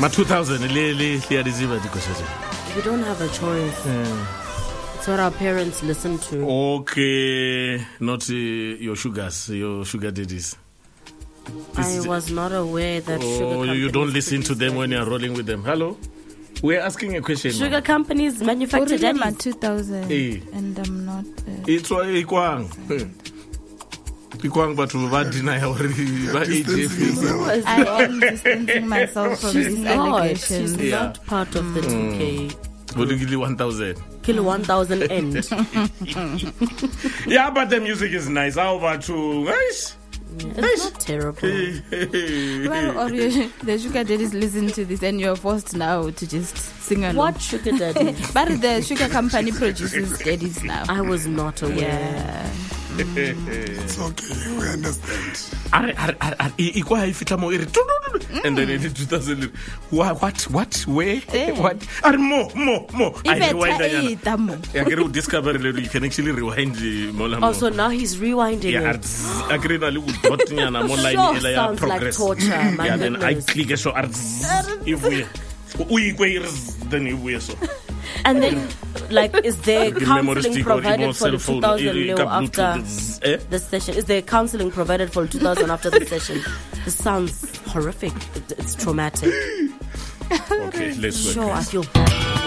Ma 2000 le receive the question. We don't have a choice. It's what our parents listen to. Okay, not your sugar daddies. I was not aware that sugar companies... you don't listen to them when you're rolling with them. Hello? We're asking a question. Sugar companies manufacture daddies. 2000 and I'm not... It's why Ikwang but I am distancing myself from these allegations. She's not part of the 2K. Would you give 1,000? Kill 1,000 end. Yeah, but the music is nice. How about you? Nice. It's not terrible. Well, or the sugar daddies listen to this and you're forced now to just sing along. What sugar daddies? But the sugar company produces daddies now. I was not aware. Yeah. It's okay, we understand. And then in 2000, what, where, what? More. I can discover you can actually rewind the Oh, so now he's rewinding it. Sounds like torture, my yeah, then I goodness. click a show. And then, like, is there counseling provided for the 2000 after the session? Is there counseling provided for 2000 after the session? This sounds horrific. It's traumatic. Okay, let's work. Sure, I feel bad.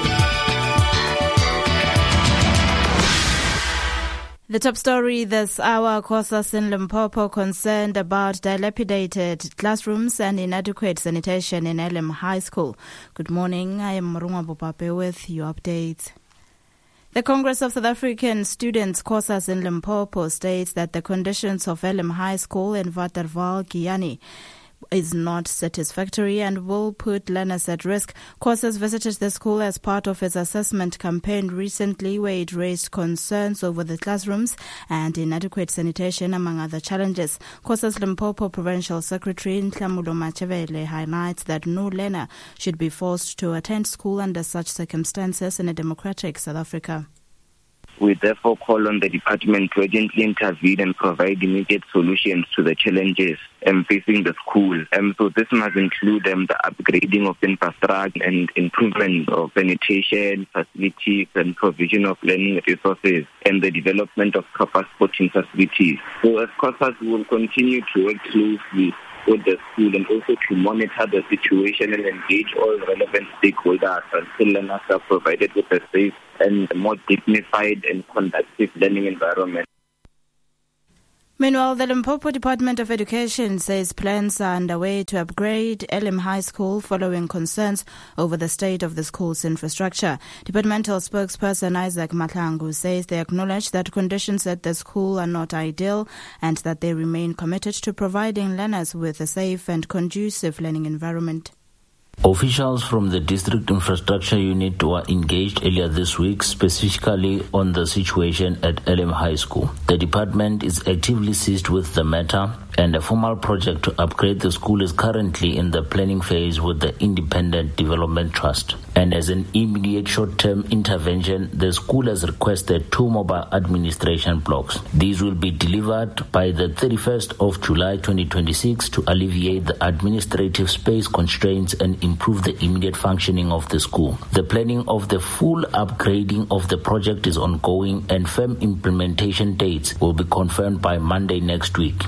The top story this hour, Xhosas in Limpopo concerned about dilapidated classrooms and inadequate sanitation in Elim High School. Good morning, I am Marunga Bopape with your updates. The Congress of South African Students, Xhosas in Limpopo, states that the conditions of Elim High School in Waterval, Giyani, is not satisfactory and will put learners at risk. Xhosas visited the school as part of its assessment campaign recently, where it raised concerns over the classrooms and inadequate sanitation, among other challenges. Xhosas Limpopo Provincial Secretary Nhlamulo Machevele highlights that no learner should be forced to attend school under such circumstances in a democratic South Africa. We therefore call on the department to urgently intervene and provide immediate solutions to the challenges facing the school. So this must include the upgrading of infrastructure and improvement of sanitation facilities and provision of learning resources and the development of proper sporting facilities. So as Xhosas, we will continue to work closely with the school and also to monitor the situation and engage all relevant stakeholders until learners are provided with a safe and more dignified and conducive learning environment. Meanwhile, the Limpopo Department of Education says plans are underway to upgrade Elim High School following concerns over the state of the school's infrastructure. Departmental spokesperson Isaac Mahlangu says they acknowledge that conditions at the school are not ideal and that they remain committed to providing learners with a safe and conducive learning environment. Officials from the District Infrastructure Unit were engaged earlier this week, specifically on the situation at Elim High School. The department is actively seized with the matter, and a formal project to upgrade the school is currently in the planning phase with the Independent Development Trust. And as an immediate short-term intervention, the school has requested 2 mobile administration blocks. These will be delivered by the 31st of July 2026 to alleviate the administrative space constraints and improve the immediate functioning of the school. The planning of the full upgrading of the project is ongoing, and firm implementation dates will be confirmed by Monday next week.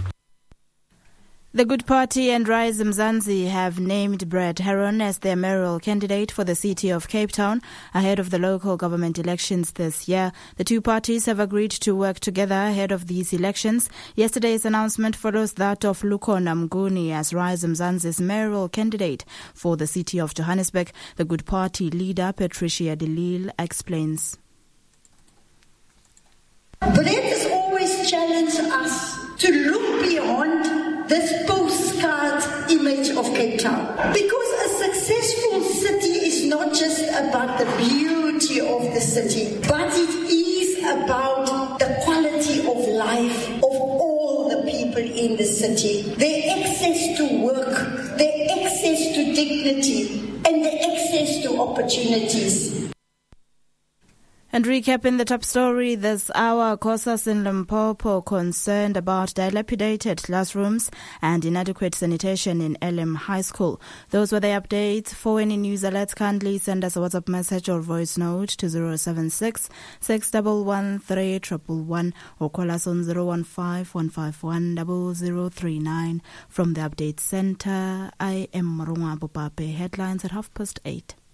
The Good Party and Rise Mzansi have named Brett Heron as their mayoral candidate for the city of Cape Town ahead of the local government elections this year. The two parties have agreed to work together ahead of these elections. Yesterday's announcement follows that of Lukhona Mnguni as Rise Mzansi's mayoral candidate for the city of Johannesburg. The Good Party leader, Patricia de Lille, explains. Brett has always challenged us to look beyond this postcard image of Cape Town. Because a successful city is not just about the beauty of the city, but it is about the quality of life of all the people in the city. Their access to work, their access to dignity, and their access to opportunities. And recapping the top story this hour, COSAS in Limpopo concerned about dilapidated classrooms and inadequate sanitation in Elim High School. Those were the updates. For any news alerts, kindly send us a WhatsApp message or voice note to 076 611 3111 or call us on 015-151-0039. From the Update Center, I am Marunga Bopape. Headlines at 8:30.